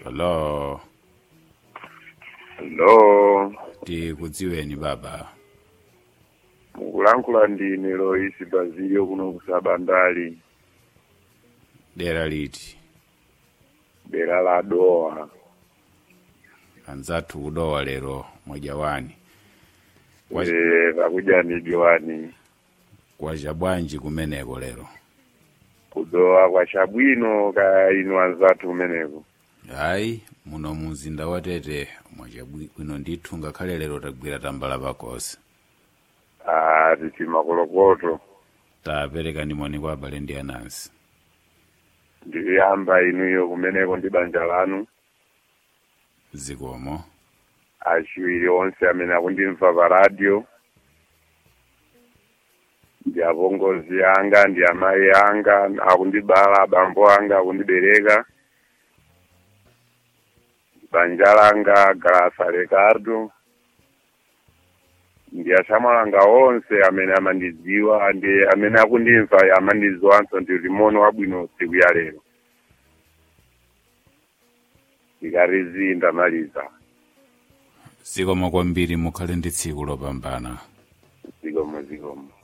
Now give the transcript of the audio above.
Hello. Hello. Tikudziweni baba. Mukulankhula ndine Loisi Bazilio kuno kusabandali. Dera liti. Dera la Doha. Anzathu kudowa lero mwajawani. Pakuja ni diwani. Kwa jabwanji kumeneko lero. Kudowa kwa shabwino ka inu anzathu kumeneko. Hayi, muno muzinda watete mwajabwino ndithu ngakhale lero tagwira tambala pakose. Titi makolokoto. Tapereka ndimoni kwa abale ndi anansi. Ndiyamba inuyo kumeneko ndi banja lanu. Zikomo. Achiwiri onse amene akundimva pa radio. Ndi apongozi anga, ndi amayi anga, akundibala, abambo anga akundibereka. Banja langa Grasa Ricardo. Ndi achamwalanga onse amene amandidziwa, ndi amene akundimva amandidziwanso ndi limono wabwino tsiku ya lero. Ikarizi ndamaliza. Zikomo kwambiri mukhale ndi tsiku lopambana. Zikomo.